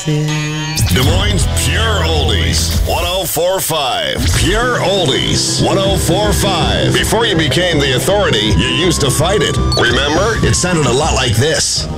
faces. Des Moines Pure Oldies, 104.5. Pure Oldies, 104.5. Before you became the authority, you used to fight it. Remember? It sounded a lot like this.